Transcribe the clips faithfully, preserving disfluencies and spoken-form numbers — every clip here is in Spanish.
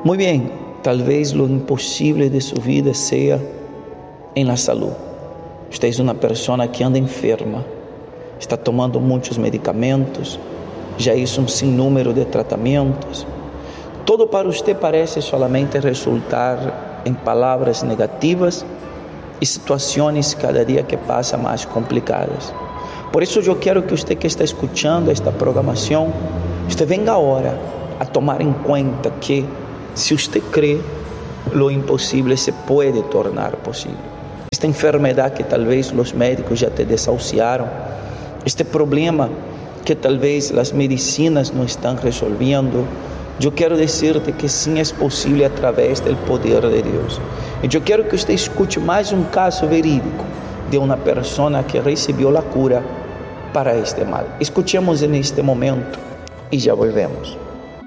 Muy bien, tal vez lo imposible de su vida sea en la salud. Usted es una persona que anda enferma, está tomando muchos medicamentos, ya hizo un sinnúmero de tratamientos. Todo para usted parece solamente resultar en palabras negativas y situaciones cada día que pasa más complicadas. Por eso yo quiero que usted que está escuchando esta programación, usted venga ahora a tomar en cuenta que si usted cree, lo imposible se puede tornar posible. Esta enfermedad que tal vez los médicos ya te desahuciaron, este problema que tal vez las medicinas no están resolviendo, yo quiero decirte que sí es posible a través del poder de Dios. Y yo quiero que usted escuche más un caso verídico de una persona que recibió la cura para este mal. Escuchemos en este momento y ya volvemos.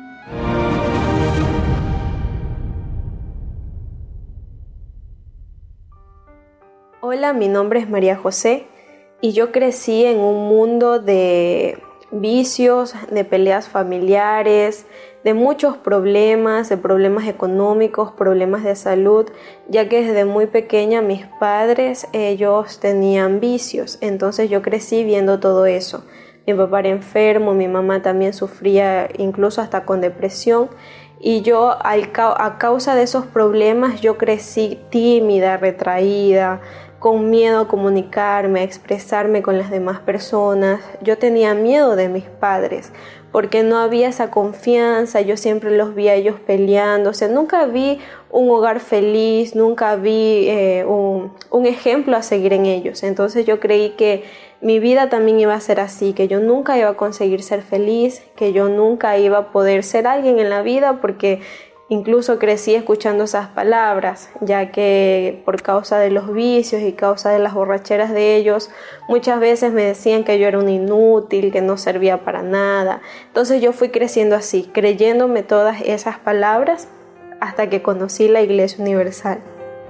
Hola, mi nombre es María José y yo crecí en un mundo de vicios, de peleas familiares, de muchos problemas, de problemas económicos, problemas de salud, ya que desde muy pequeña mis padres, ellos tenían vicios, entonces yo crecí viendo todo eso. Mi papá era enfermo, mi mamá también sufría incluso hasta con depresión, y yo a causa de esos problemas yo crecí tímida, retraída, con miedo a comunicarme, a expresarme con las demás personas. Yo tenía miedo de mis padres porque no había esa confianza, yo siempre los vi a ellos peleando, o sea, nunca vi un hogar feliz, nunca vi eh, un, un ejemplo a seguir en ellos. Entonces yo creí que mi vida también iba a ser así, que yo nunca iba a conseguir ser feliz, que yo nunca iba a poder ser alguien en la vida, porque incluso crecí escuchando esas palabras, ya que por causa de los vicios y causa de las borracheras de ellos, muchas veces me decían que yo era un inútil, que no servía para nada. Entonces yo fui creciendo así, creyéndome todas esas palabras hasta que conocí la Iglesia Universal.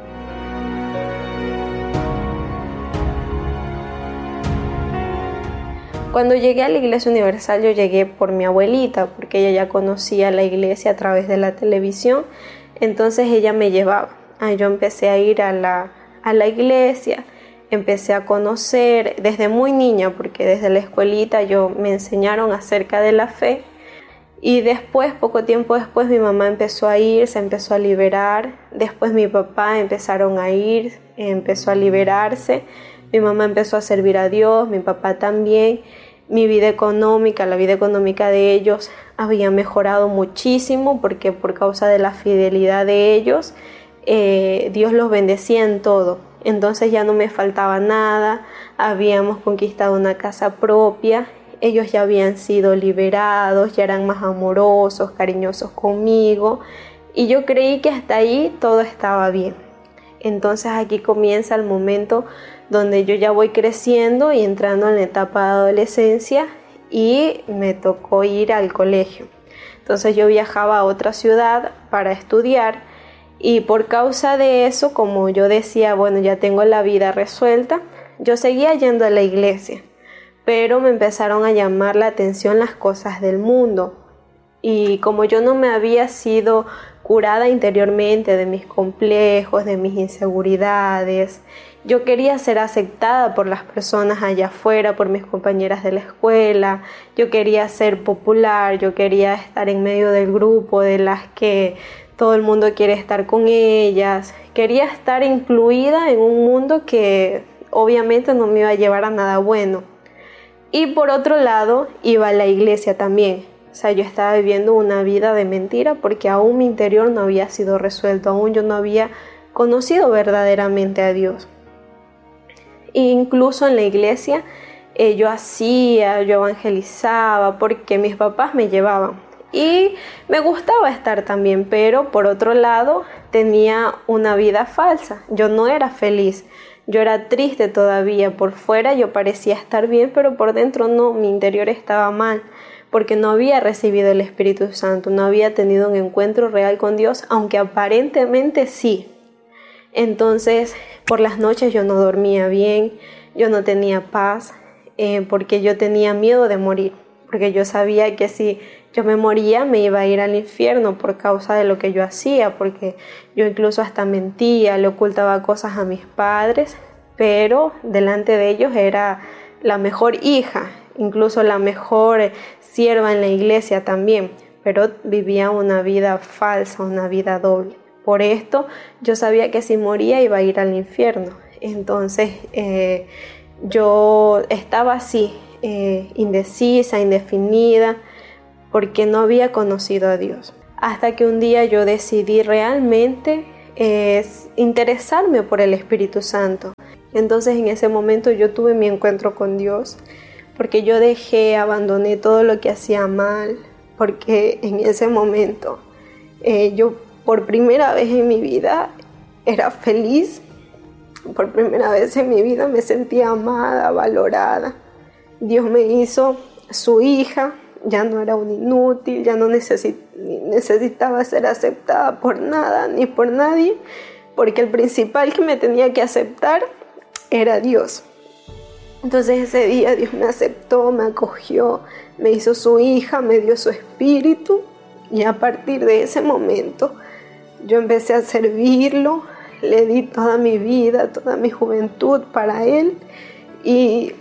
Cuando llegué a la Iglesia Universal, yo llegué por mi abuelita, porque ella ya conocía la iglesia a través de la televisión, entonces ella me llevaba. Ah, yo empecé a ir a la, a la iglesia, empecé a conocer desde muy niña, porque desde la escuelita yo me enseñaron acerca de la fe, y después, poco tiempo después, mi mamá empezó a ir, se empezó a liberar, después mi papá empezaron a ir, empezó a liberarse. Mi mamá empezó a servir a Dios, mi papá también. Mi vida económica, la vida económica de ellos había mejorado muchísimo porque por causa de la fidelidad de ellos, eh, Dios los bendecía en todo. Entonces ya no me faltaba nada, habíamos conquistado una casa propia, ellos ya habían sido liberados, ya eran más amorosos, cariñosos conmigo, y yo creí que hasta ahí todo estaba bien. Entonces aquí comienza el momento donde yo ya voy creciendo y entrando en la etapa de adolescencia y me tocó ir al colegio. Entonces yo viajaba a otra ciudad para estudiar y por causa de eso, como yo decía, bueno, ya tengo la vida resuelta, yo seguía yendo a la iglesia, pero me empezaron a llamar la atención las cosas del mundo. Y como yo no me había sido curada interiormente de mis complejos, de mis inseguridades, yo quería ser aceptada por las personas allá afuera, por mis compañeras de la escuela, yo quería ser popular, yo quería estar en medio del grupo de las que todo el mundo quiere estar con ellas, quería estar incluida en un mundo que obviamente no me iba a llevar a nada bueno. Y por otro lado, iba a la iglesia también. O sea, yo estaba viviendo una vida de mentira porque aún mi interior no había sido resuelto, aún yo no había conocido verdaderamente a Dios. E incluso en la iglesia eh, yo hacía, yo evangelizaba porque mis papás me llevaban y me gustaba estar también, pero por otro lado tenía una vida falsa, yo no era feliz. Yo era triste todavía, por fuera yo parecía estar bien, pero por dentro no, mi interior estaba mal, porque no había recibido el Espíritu Santo, no había tenido un encuentro real con Dios, aunque aparentemente sí. Entonces, por las noches yo no dormía bien, yo no tenía paz, eh, porque yo tenía miedo de morir, porque yo sabía que si yo me moría, me iba a ir al infierno por causa de lo que yo hacía, porque yo incluso hasta mentía, le ocultaba cosas a mis padres, pero delante de ellos era la mejor hija, incluso la mejor sierva en la iglesia también, pero vivía una vida falsa, una vida doble. Por esto yo sabía que si moría iba a ir al infierno. Entonces eh, yo estaba así, eh, indecisa, indefinida, porque no había conocido a Dios. Hasta que un día yo decidí realmente eh, interesarme por el Espíritu Santo. Entonces en ese momento yo tuve mi encuentro con Dios, porque yo dejé, abandoné todo lo que hacía mal, porque en ese momento eh, yo por primera vez en mi vida era feliz, por primera vez en mi vida me sentía amada, valorada. Dios me hizo su hija, ya no era un inútil, ya no necesit- necesitaba ser aceptada por nada ni por nadie, porque el principal que me tenía que aceptar era Dios. Entonces ese día Dios me aceptó, me acogió, me hizo su hija, me dio su espíritu, y a partir de ese momento yo empecé a servirlo, le di toda mi vida, toda mi juventud para Él, y,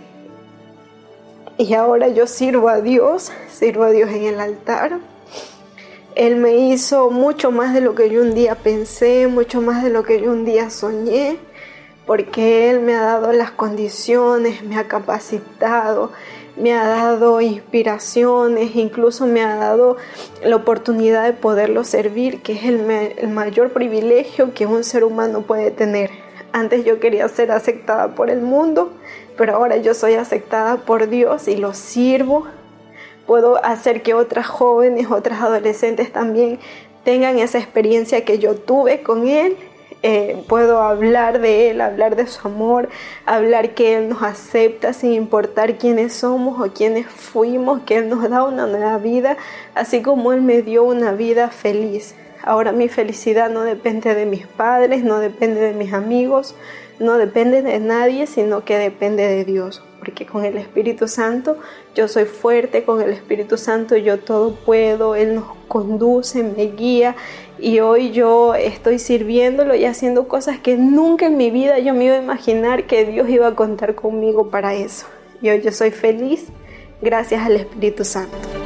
y ahora yo sirvo a Dios, sirvo a Dios en el altar. Él me hizo mucho más de lo que yo un día pensé, mucho más de lo que yo un día soñé, porque Él me ha dado las condiciones, me ha capacitado, me ha dado inspiraciones, incluso me ha dado la oportunidad de poderlo servir, que es el, me- el mayor privilegio que un ser humano puede tener. Antes yo quería ser aceptada por el mundo, pero ahora yo soy aceptada por Dios y lo sirvo. Puedo hacer que otras jóvenes, otras adolescentes también tengan esa experiencia que yo tuve con Él. Eh, puedo hablar de Él, hablar de su amor, hablar que Él nos acepta sin importar quiénes somos o quiénes fuimos, que Él nos da una nueva vida, así como Él me dio una vida feliz. Ahora mi felicidad no depende de mis padres, no depende de mis amigos, no depende de nadie, sino que depende de Dios. Porque con el Espíritu Santo yo soy fuerte, con el Espíritu Santo yo todo puedo, Él nos conduce, me guía, y hoy yo estoy sirviéndolo y haciendo cosas que nunca en mi vida yo me iba a imaginar que Dios iba a contar conmigo para eso. Y hoy yo soy feliz gracias al Espíritu Santo.